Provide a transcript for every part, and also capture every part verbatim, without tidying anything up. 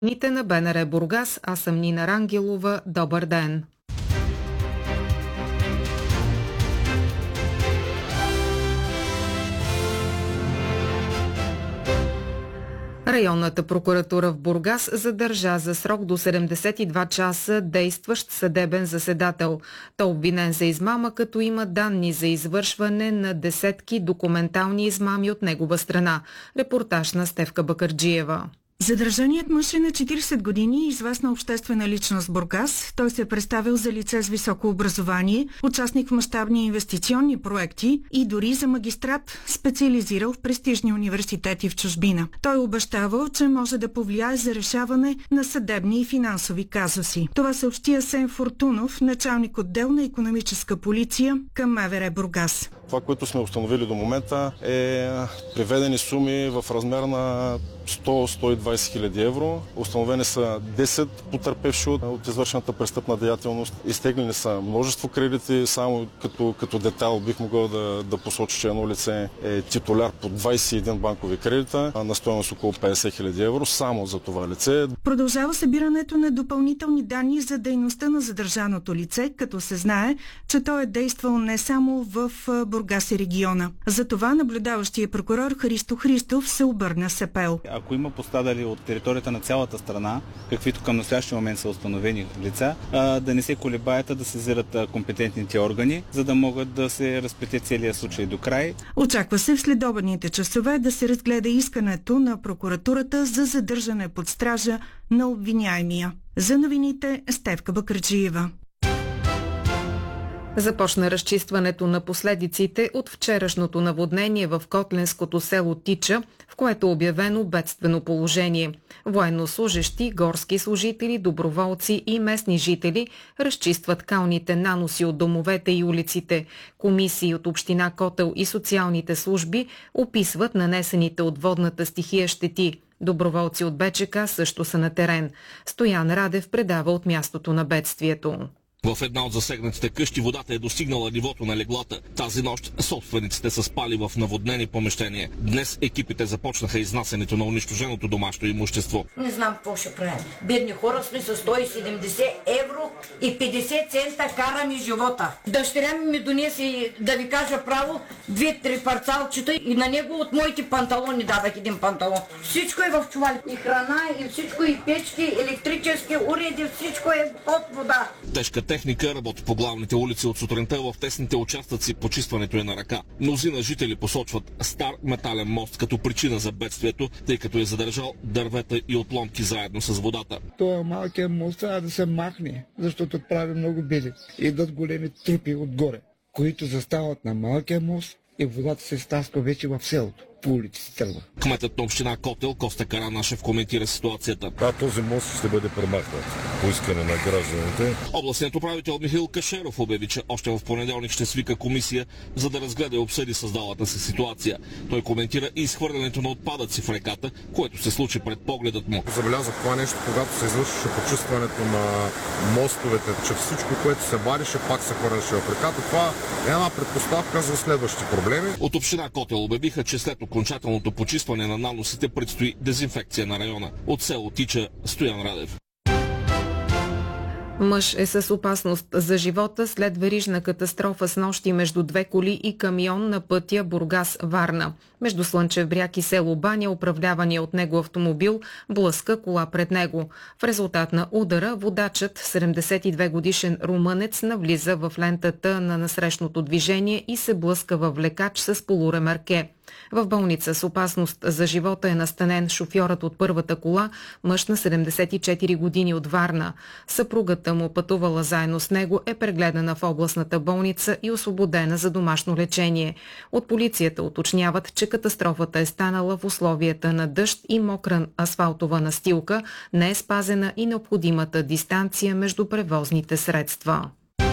Ните на БНР Бургас, аз съм Нина Рангелова. Добър ден! Районната прокуратура в Бургас задържа за срок до седемдесет и два часа действащ съдебен заседател. Той е обвинен за измама, като има данни за извършване на десетки документални измами от негова страна. Репортаж на Стефка Бакърджиева. Задържаният мъж е на четирийсет години и известна обществена личност в Бургас. Той се е представил за лице с високо образование, участник в мащабни инвестиционни проекти и дори за магистрат, специализирал в престижни университети в чужбина. Той обещавал, че може да повлияе за решаване на съдебни и финансови казуси. Това съобщи Асен Фортунов, началник отдел на икономическа полиция към МВР Бургас. Това, което сме установили до момента, е преведени суми в размер на сто до сто и двадесет хиляди евро. Установени са десет потърпевши от извършената престъпна деятелност. Изтеглени са множество кредити. Само като, като детайл бих могъл да, да посоча, че едно лице е титуляр по двадесет и един банкови кредита на стойност около петдесет хиляди евро. Само за това лице. Продължава събирането на допълнителни данни за дейността на задържаното лице, като се знае, че той е действал не само в Бургас и региона. Затова наблюдаващия прокурор Христо Христов се обърна с апел. Ако има пострадали от територията на цялата страна, каквито към настоящия момент са установени лица, да не се колебаят, да сезират компетентните органи, за да могат да се разплете целият случай до край. Очаква се в следобедните часове да се разгледа искането на прокуратурата за задържане под стража на обвиняемия. За новините Стефка Бакърджиева. Започна разчистването на последиците от вчерашното наводнение в котлинското село Тича, в което е обявено бедствено положение. Военнослужещи, горски служители, доброволци и местни жители разчистват калните наноси от домовете и улиците. Комисии от община Котел и социалните служби описват нанесените от водната стихия щети. Доброволци от БЧК също са на терен. Стоян Радев предава от мястото на бедствието. В една от засегнатите къщи водата е достигнала нивото на леглата. Тази нощ собствениците са спали в наводнени помещения. Днес екипите започнаха изнасянето на унищоженото домашно имущество. Не знам какво ще правим. Бедни хора сме с сто и седемдесет евро и петдесет цента караме живота. Дъщеря ми ми донесе, да ви кажа право, две-три парцалчета и на него от моите панталони дадах един панталон. Всичко е в чували. И храна, и всичко, и печки, електрически уреди, всичко е под вода. Тежка техника работи по главните улици от сутринта. В тесните участъци почистването е на ръка. Мнозина жители посочват стар метален мост като причина за бедствието, тъй като е задържал дървета и отломки заедно с водата. Това малкият мост трябва да се махне, защото прави много бели. Идват големи трупи отгоре, които застават на малкия мост и водата се стаска вече в селото. По улиците тръгва. Кметът на община Котел Коста Каранашев коментира ситуацията. А този мост ще бъде премахнат по искане на гражданите. Областният управител Михаил Кашеров обяви, че още в понеделник ще свика комисия, за да разгледа и обсъди създалата се ситуация. Той коментира и изхвърлянето на отпадъци в реката, което се случи пред погледът му. Забелязах това нещо, когато се извършваше почистването на мостовете, че всичко, което се вареше, пак се хвърляше в реката. Това е една предпоставка за следващи проблеми. От община Котел обявиха, че след окончателното почистване на наносите предстои дезинфекция на района. От село Тича, Стоян Радев. Мъж е с опасност за живота след верижна катастрофа с нощи между две коли и камион на пътя Бургас-Варна. Между Слънчев бряг и село Баня, управлявания от него автомобил блъска кола пред него. В резултат на удара водачът, седемдесет и две годишен румънец, навлиза в лентата на насрещното движение и се блъска във влекач с полуремарке. В болница с опасност за живота е настанен шофьорът от първата кола, мъж на седемдесет и четири години от Варна. Съпругата му, пътувала заедно с него, е прегледана в областната болница и освободена за домашно лечение. От полицията уточняват, че катастрофата е станала в условията на дъжд и мокра асфалтова настилка, не е спазена и необходимата дистанция между превозните средства.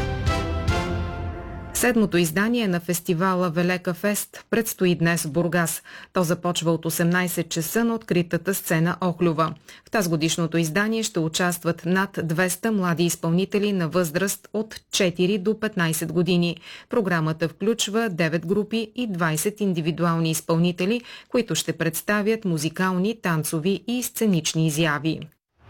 Седмото издание на фестивала Велека Фест предстои днес в Бургас. То започва от осемнадесет часа на откритата сцена Охлюва. В тазгодишното издание ще участват над двеста млади изпълнители на възраст от четири до петнадесет години. Програмата включва девет групи и двадесет индивидуални изпълнители, които ще представят музикални, танцови и сценични изяви.